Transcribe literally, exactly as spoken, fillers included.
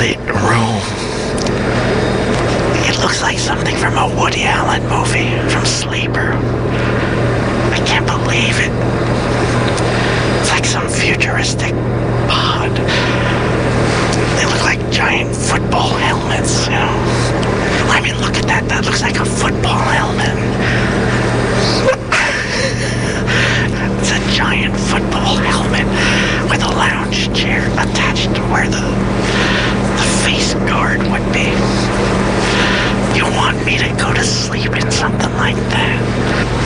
lit room. It looks like something from a Woody Allen movie, from Sleeper. I can't believe it. It's like some futuristic pod. They look like giant football helmets, you know. I mean, look at that. That looks like a football helmet. It's a giant football helmet with a lounge chair attached to where the, the face guard would be. You want me to go to sleep in something like that?